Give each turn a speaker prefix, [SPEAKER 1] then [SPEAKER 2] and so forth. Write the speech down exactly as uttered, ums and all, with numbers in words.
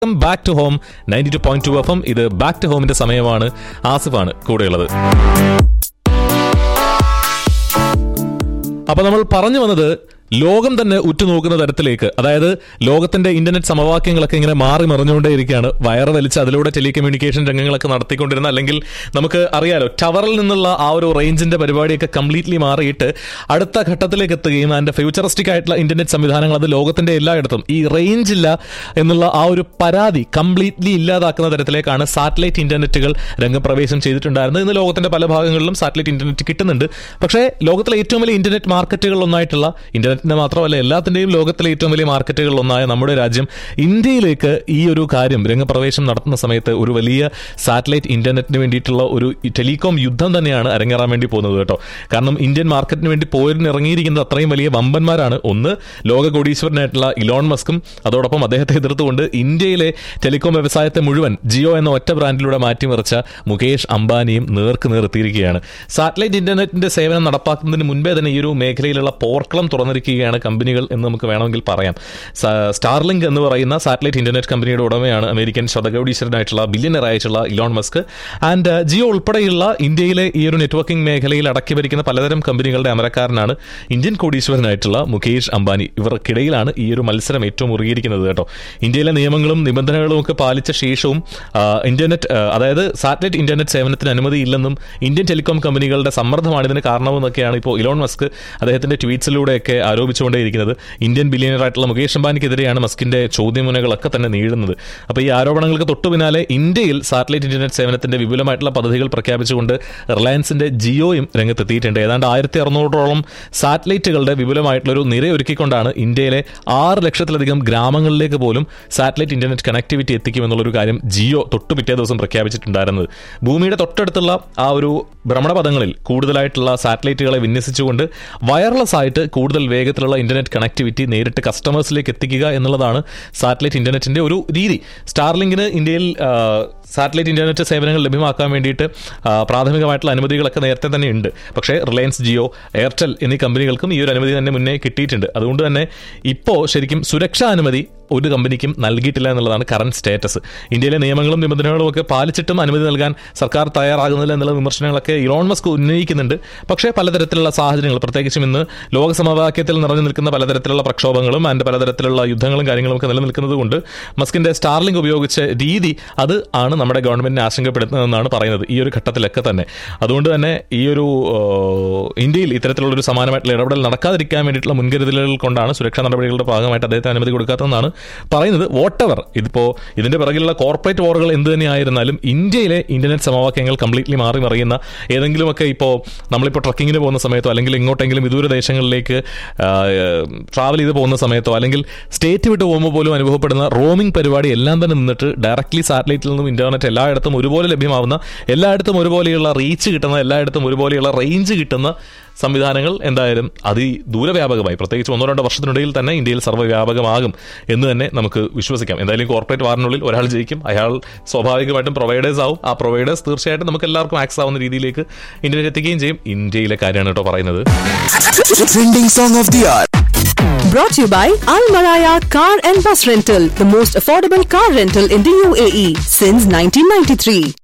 [SPEAKER 1] Back to home ninety two point two F M. ഇത് back to ഹോമിന്റെ സമയമാണ്. ആസിഫാണ് കൂടെയുള്ളത്. അപ്പൊ നമ്മൾ പറഞ്ഞു വന്നത് ലോകം തന്നെ ഉറ്റുനോക്കുന്ന തരത്തിലേക്ക്, അതായത് ലോകത്തിന്റെ ഇന്റർനെറ്റ് സമവാക്യങ്ങളൊക്കെ ഇങ്ങനെ മാറി മറിഞ്ഞുകൊണ്ടേയിരിക്കുകയാണ്. വയറ് വലിച്ച് അതിലൂടെ ടെലികമ്മ്യൂണിക്കേഷൻ രംഗങ്ങളൊക്കെ നടത്തിക്കൊണ്ടിരുന്ന, അല്ലെങ്കിൽ നമുക്ക് അറിയാലോ ടവറിൽ നിന്നുള്ള ആ ഒരു റേഞ്ചിന്റെ പരിപാടിയൊക്കെ കംപ്ലീറ്റ്ലി മാറിയിട്ട് അടുത്ത ഘട്ടത്തിലേക്ക് എത്തുകയും അതിന്റെ ഫ്യൂച്ചറിസ്റ്റിക് ആയിട്ടുള്ള ഇന്റർനെറ്റ് സംവിധാനങ്ങൾ അത് ലോകത്തിന്റെ എല്ലായിടത്തും ഈ റേഞ്ച് ഇല്ല എന്നുള്ള ആ ഒരു പരാതി കംപ്ലീറ്റ്ലി ഇല്ലാതാക്കുന്ന തരത്തിലേക്കാണ് സാറ്റലൈറ്റ് ഇന്റർനെറ്റുകൾ രംഗപ്രവേശം ചെയ്തിട്ടുണ്ടായിരുന്നത്. ഇന്ന് ലോകത്തിന്റെ പല ഭാഗങ്ങളിലും സാറ്റലൈറ്റ് ഇന്റർനെറ്റ് കിട്ടുന്നുണ്ട്. പക്ഷേ ലോകത്തിലെ ഏറ്റവും വലിയ ഇന്റർനെറ്റ് മാർക്കറ്റുകളിലൊന്നായിട്ടുള്ള ഇന്റർനെറ്റ് മാത്രമല്ല എല്ലാത്തിന്റെയും ലോകത്തിലെ ഏറ്റവും വലിയ മാർക്കറ്റുകളിൽ ഒന്നായ നമ്മുടെ രാജ്യം ഇന്ത്യയിലേക്ക് ഈ ഒരു കാര്യം രംഗപ്രവേശം നടത്തുന്ന സമയത്ത് ഒരു വലിയ സാറ്റലൈറ്റ് ഇന്റർനെറ്റിന് വേണ്ടിയിട്ടുള്ള ഒരു ടെലികോം യുദ്ധം തന്നെയാണ് അരങ്ങേറാൻ വേണ്ടി പോകുന്നത് കേട്ടോ. കാരണം ഇന്ത്യൻ മാർക്കറ്റിന് വേണ്ടി പോരിന് ഇറങ്ങിയിരിക്കുന്നത് അത്രയും വലിയ വമ്പന്മാരാണ്. ഒന്ന് ലോക കോടീശ്വരനായിട്ടുള്ള ഇലോൺ മസ്കും അതോടൊപ്പം അദ്ദേഹത്തെ എതിർത്തുകൊണ്ട് ഇന്ത്യയിലെ ടെലികോം വ്യവസായത്തെ മുഴുവൻ ജിയോ എന്ന ഒറ്റ ബ്രാൻഡിലൂടെ മാറ്റിമറിച്ച മുകേഷ് അംബാനിയും നേർക്ക് നേർത്തിയിരിക്കുകയാണ്. സാറ്റലൈറ്റ് ഇന്റർനെറ്റിന്റെ സേവനം നടപ്പാക്കുന്നതിന് മുൻപേ തന്നെ ഈ ഒരു മേഖലയിലുള്ള പോർക്കളം തുറന്നിരിക്കുക കമ്പനികൾ എന്ന് നമുക്ക് വേണമെങ്കിൽ പറയാം. സ്റ്റാർലിങ്ക് എന്ന് പറയുന്ന സാറ്റലൈറ്റ് ഇന്റർനെറ്റ് കമ്പനിയുടെ ഉടമയാണ് അമേരിക്കൻ ശതകോടീശ്വരനായിട്ടുള്ള ബില്യണർ ആയിട്ടുള്ള ഇലോൺ മസ്ക്. ആൻഡ് ജിയോ ഉൾപ്പെടെയുള്ള ഇന്ത്യയിലെ ഈ ഒരു നെറ്റ്വർക്കിംഗ് മേഖലയിൽ അടക്കി ഭരിക്കുന്ന പലതരം കമ്പനികളുടെ അമരക്കാരനാണ് ഇന്ത്യൻ കോടീശ്വരനായിട്ടുള്ള മുകേഷ് അംബാനി. ഇവർക്കിടയിലാണ് ഈ ഒരു മത്സരം ഏറ്റവും മുറുകിയിരിക്കുന്നത് കേട്ടോ. ഇന്ത്യയിലെ നിയമങ്ങളും നിബന്ധനകളും ഒക്കെ പാലിച്ച ശേഷവും ഇന്റർനെറ്റ് അതായത് സാറ്റലൈറ്റ് ഇന്റർനെറ്റ് സേവനത്തിന് അനുമതിയില്ലെന്നും ഇന്ത്യൻ ടെലികോം കമ്പനികളുടെ സമ്മർദ്ദമാണ് ഇതിന് കാരണമെന്നൊക്കെയാണ് ഇപ്പോൾ ഇലോൺ മസ്ക് അദ്ദേഹത്തിന്റെ ട്വീറ്റ്സിലൂടെയൊക്കെ ആരോപിച്ചുകൊണ്ടേയിരിക്കുന്നത്. ഇന്ത്യൻ ബില്യണറായിട്ടുള്ള മുകേഷ് അംബാനിക്കെതിരെയാണ് മസ്കിന്റെ ചോദ്യമുനകളൊക്കെ തന്നെ നീളുന്നത്. അപ്പോൾ ഈ ആരോപണങ്ങൾക്ക് തൊട്ടു പിന്നാലെ ഇന്ത്യയിൽ സാറ്റലൈറ്റ് ഇന്റർനെറ്റ് സേവനത്തിന്റെ വിപുലമായിട്ടുള്ള പദ്ധതികൾ പ്രഖ്യാപിച്ചുകൊണ്ട് റിലയൻസിന്റെ ജിയോയും രംഗത്തെത്തിയിട്ടുണ്ട്. ഏതാണ്ട് ആയിരത്തി അറുന്നൂറോളം സാറ്റലൈറ്റുകളുടെ വിപുലമായിട്ടുള്ളൊരു നിരയൊരുക്കിക്കൊണ്ടാണ് ഇന്ത്യയിലെ ആറ് ലക്ഷത്തിലധികം ഗ്രാമങ്ങളിലേക്ക് പോലും സാറ്റലൈറ്റ് ഇന്റർനെറ്റ് കണക്ടിവിറ്റി എത്തിക്കുമെന്നുള്ളൊരു കാര്യം ജിയോ തൊട്ടു പിറ്റേ ദിവസം പ്രഖ്യാപിച്ചിട്ടുണ്ടായിരുന്നത്. ഭൂമിയുടെ തൊട്ടടുത്തുള്ള ആ ഒരു ഭ്രമണപഥങ്ങളിൽ കൂടുതലായിട്ടുള്ള സാറ്റലൈറ്റുകളെ വിന്യസിച്ചുകൊണ്ട് വയർലെസ് ആയിട്ട് കൂടുതൽ വേഗത്തിലുള്ള ഇന്റർനെറ്റ് കണക്ടിവിറ്റി നേരിട്ട് കസ്റ്റമേഴ്സിലേക്ക് എത്തിക്കുക എന്നുള്ളതാണ് സാറ്റലൈറ്റ് ഇന്റർനെറ്റിന്റെ ഒരു രീതി. സ്റ്റാർലിങ്കിന് ഇന്ത്യയിൽ സാറ്റലൈറ്റ് ഇന്റർനെറ്റ് സേവനങ്ങൾ ലഭ്യമാക്കാൻ വേണ്ടിയിട്ട് പ്രാഥമികമായിട്ടുള്ള അനുമതികളൊക്കെ നേരത്തെ തന്നെ ഉണ്ട്. പക്ഷേ റിലയൻസ് ജിയോ, എയർടെൽ എന്നീ കമ്പനികൾക്കും ഈ ഒരു അനുമതി തന്നെ മുന്നേ കിട്ടിയിട്ടുണ്ട്. അതുകൊണ്ട് തന്നെ ഇപ്പോൾ ശരിക്കും സുരക്ഷാ അനുമതി ഒരു കമ്പനിക്കും നൽകിയിട്ടില്ല എന്നുള്ളതാണ് കറന്റ് സ്റ്റാറ്റസ്. ഇന്ത്യയിലെ നിയമങ്ങളും നിബന്ധനകളും ഒക്കെ പാലിച്ചിട്ടും അനുമതി നൽകാൻ സർക്കാർ തയ്യാറാകുന്നില്ല എന്നുള്ള വിമർശനങ്ങളൊക്കെ ഇലോൺ മസ്ക് ഉന്നയിക്കുന്നുണ്ട്. പക്ഷേ പലതരത്തിലുള്ള സാഹചര്യങ്ങൾ, പ്രത്യേകിച്ചും ഇന്ന് ലോകസമവാക്യത്തിൽ നിറഞ്ഞു നിൽക്കുന്ന പലതരത്തിലുള്ള പ്രക്ഷോഭങ്ങളും അതിന്റെ പലതരത്തിലുള്ള യുദ്ധങ്ങളും കാര്യങ്ങളും ഒക്കെ നിലനിൽക്കുന്നത് കൊണ്ട് മസ്കിന്റെ സ്റ്റാർലിങ്ക് ഉപയോഗിച്ച രീതി അത് ആണ് നമ്മുടെ ഗവൺമെന്റിനെ ആശങ്കപ്പെടുത്തുന്നതെന്നാണ് പറയുന്നത് ഈ ഒരു ഘട്ടത്തിലൊക്കെ തന്നെ. അതുകൊണ്ട് തന്നെ ഈ ഒരു ഇന്ത്യയിൽ ഇത്തരത്തിലുള്ളൊരു സമാനമായിട്ടുള്ള ഇടപെടൽ നടക്കാതിരിക്കാൻ വേണ്ടിയിട്ടുള്ള മുൻകരുതലുകൾ കൊണ്ടാണ് സുരക്ഷാ നടപടികളുടെ ഭാഗമായിട്ട് അദ്ദേഹത്തെ അനുമതി കൊടുക്കാത്തതെന്നാണ് പറയുന്നത്. വോട്ടെവർ ഇതിപ്പോ ഇതിന്റെ പിറകിലുള്ള കോർപ്പറേറ്റ് വാറുകൾ എന്ത് തന്നെയായിരുന്നാലും ഇന്ത്യയിലെ ഇന്റർനെറ്റ് സമവാക്യങ്ങൾ കംപ്ലീറ്റ്ലി മാറി മറിയുന്ന ഏതെങ്കിലുമൊക്കെ ഇപ്പോൾ നമ്മളിപ്പോൾ ട്രക്കിങ്ങിന് പോകുന്ന സമയത്തോ അല്ലെങ്കിൽ ഇങ്ങോട്ടെങ്കിലും വിദൂര ദേശങ്ങളിലേക്ക് ട്രാവൽ ചെയ്ത് പോകുന്ന സമയത്തോ അല്ലെങ്കിൽ സ്റ്റേറ്റ് വിട്ട് പോകുമ്പോൾ പോലും അനുഭവപ്പെടുന്ന റോമിംഗ് പരിപാടി എല്ലാം തന്നെ നിന്നിട്ട് ഡയറക്ട്ലി സാറ്റലൈറ്റിൽ നിന്നും ഇന്റർനെറ്റ് എല്ലായിടത്തും ഒരുപോലെ ലഭ്യമാവുന്ന, എല്ലായിടത്തും ഒരുപോലെയുള്ള റീച്ച് കിട്ടുന്ന, എല്ലായിടത്തും ഒരുപോലെയുള്ള റേഞ്ച് കിട്ടുന്ന സംവിധാനങ്ങൾ എന്തായാലും അതി ദൂരവ്യാപകമായി പ്രത്യേകിച്ച് ഒന്നോ രണ്ടോ വർഷത്തിനിടയിൽ തന്നെ ഇന്ത്യയിൽ സർവ്വവ്യാപകമാകും എന്ന് തന്നെ നമുക്ക് വിശ്വസിക്കാം. എന്തായാലും കോർപ്പറേറ്റ് വാറിനുള്ളിൽ ഒരാൾ ജയിക്കും, അയാൾ സ്വാഭാവികമായിട്ടും പ്രൊവൈഡേഴ്സ് ആവും. ആ പ്രൊവൈഡേഴ്സ് തീർച്ചയായിട്ടും നമുക്ക് എല്ലാവർക്കും ആക്സസ് ആവുന്ന രീതിയിലേക്ക് ഇന്റർനെറ്റ് എത്തിക്കുകയും ചെയ്യും. ഇന്ത്യയിലെ കാര്യമാണ് കേട്ടോ പറയുന്നത്.
[SPEAKER 2] Brought to you by Al Maraya Car and Bus Rental, the most affordable car rental in the U A E since nineteen ninety-three.